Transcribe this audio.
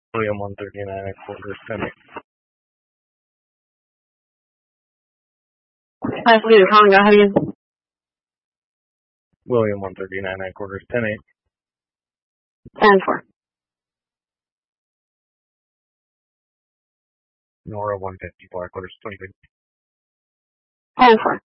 William 139 quarters 10 8. Hi, please, calling. Go ahead again. William 139 quarters 10 8. 10-4. Nora 154 quarters 23. 10-4.